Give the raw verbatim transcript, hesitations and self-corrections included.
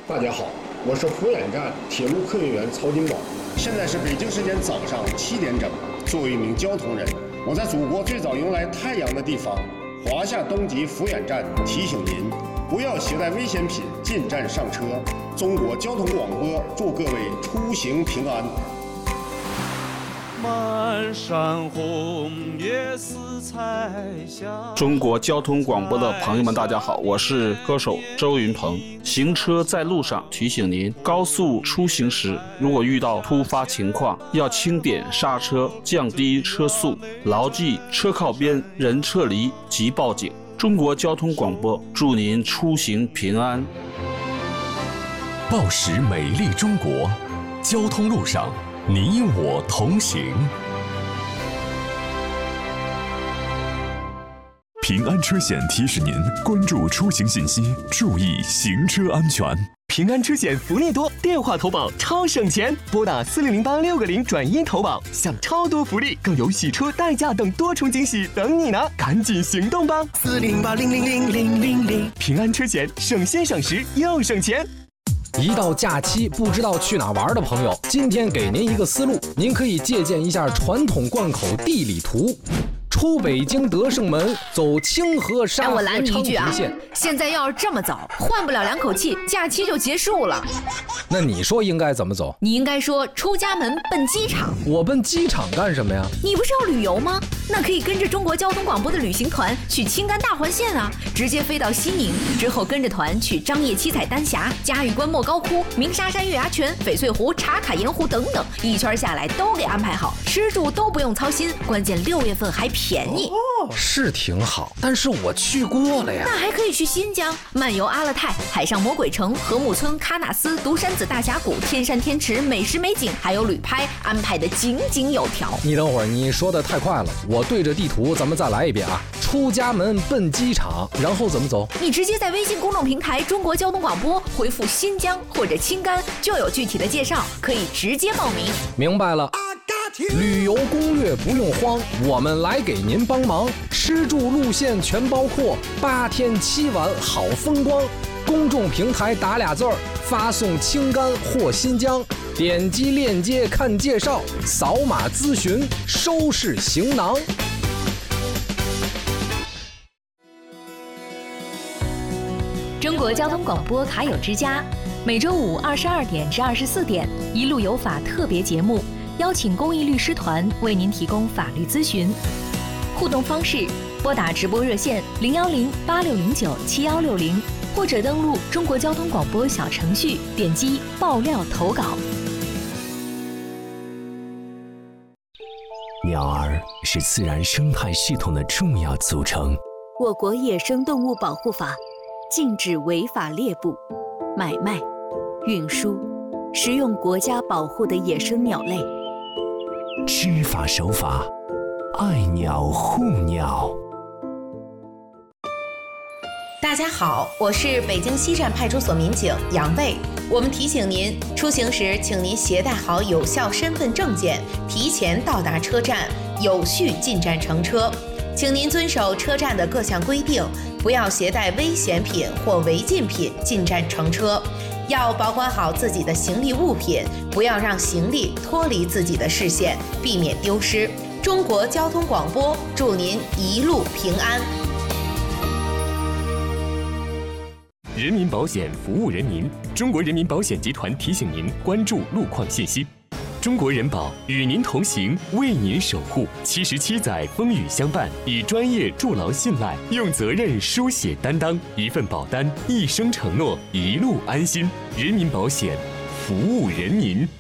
大家好，我是福远站铁路客运员曹金宝。现在是北京时间早上七点整。作为一名交通人，我在祖国最早迎来太阳的地方华夏东极福远站提醒您，不要携带危险品进站上车。中国交通广播祝各位出行平安。 满山红叶似彩霞。 中国交通广播的朋友们，大家好，我是歌手周云鹏。行车在路上，提醒您，高速出行时，如果遇到突发情况，要轻点刹车，降低车速，牢记车靠边，人撤离即报警。中国交通广播祝您出行平安。 报时美丽中国，交通路上你我同行。平安车险提示您关注出行信息，注意行车安全。 平安车险福利多，电话投保超省钱，拨打四零零八六个零转一投保，享超多福利，更有洗车、代驾等多重惊喜等你呢！赶紧行动吧！ 四零八零零零零零零， 平安车险省心省时又省钱。 一到假期不知道去哪玩的朋友，今天给您一个思路，您可以借鉴一下传统贯口地理图。出北京德胜门，走清河沙河昌平线。 现在要是这么走，换不了两口气，假期就结束了。 那你说应该怎么走？ 你应该说出家门奔机场。 我奔机场干什么呀？ 你不是要旅游吗？那可以跟着中国交通广播的旅行团去青甘大环线啊，直接飞到西宁，之后跟着团去张掖七彩丹霞、嘉峪关莫高窟、鸣沙山月牙泉、翡翠湖、茶卡盐湖等等，一圈下来都给安排好，吃住都不用操心，关键六月份还便宜。 哦，是挺好，但是我去过了呀。 那还可以去新疆漫游阿勒泰、海上魔鬼城、禾木村、喀纳斯、独山子大峡谷、天山天池、美食美景，还有旅拍，安排的井井有条。 你等会儿，你说的太快了，我对着地图咱们再来一遍啊。出家门奔机场，然后怎么走？ 你直接在微信公众平台中国交通广播回复新疆或者青甘，就有具体的介绍，可以直接报名。 明白了。旅游攻略不用慌，我们来给您帮忙，吃住路线全包括，八天七晚好风光。公众平台打俩字儿，发送青甘或新疆，点击链接看介绍，扫码咨询，收拾行囊。 中国交通广播卡友之家，每周五二十二点至二十四点，一路有法特别节目。邀请公益律师团为您提供法律咨询，互动方式：拨打直播热线零幺零八六零九七幺六零，或者登录中国交通广播小程序，点击爆料投稿。 鸟儿是自然生态系统的重要组成。 我国野生动物保护法禁止违法猎捕、买卖、运输、食用国家保护的野生鸟类。 知法守法，爱鸟护鸟。 大家好，我是北京西站派出所民警杨卫。我们提醒您，出行时请您携带好有效身份证件，提前到达车站，有序进站乘车。请您遵守车站的各项规定，不要携带危险品或违禁品进站乘车。要保管好自己的行李物品，不要让行李脱离自己的视线，避免丢失。中国交通广播祝您一路平安。 人民保险服务人民，中国人民保险集团提醒您关注路况信息。中国人保与您同行，为您守护。七十七载风雨相伴，以专业筑牢信赖，用责任书写担当。一份保单，一生承诺，一路安心。人民保险，服务人民。